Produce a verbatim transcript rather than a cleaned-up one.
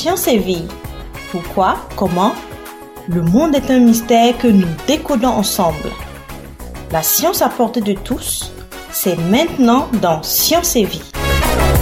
Science et vie. Pourquoi? Comment? Le monde est un mystère que nous décodons ensemble. La science à portée de tous, c'est maintenant dans Science et vie.